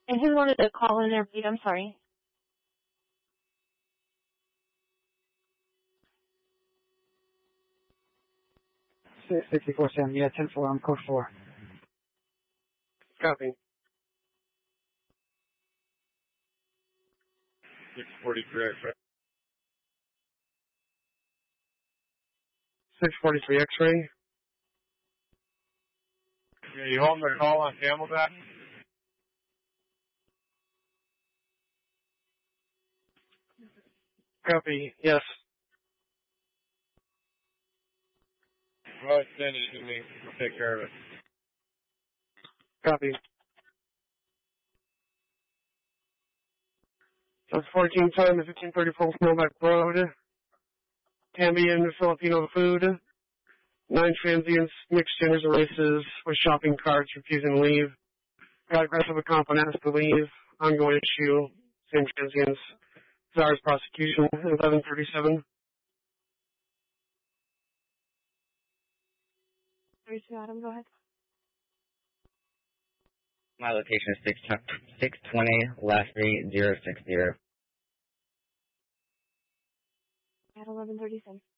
And who wanted to call in there, Pete? I'm sorry. Six 64-7, yeah, 10-4, I'm code 4. Copy. 643 X-ray. 643 X-ray. Yeah, you holding the call on Camelback? Copy, yes. Go ahead, send it to me. I'll take care of it. Copy. So it's 14 time to 1534 Snowback Road. Cambian Filipino food. 9 transients, mixed genders and races, with shopping carts, refusing to leave. Got aggressive accompaniment asked to leave. Ongoing issue. Same transients. Czar's prosecution. 1137. 32 Adam, go ahead. My location is 620 last street 060. At 1137.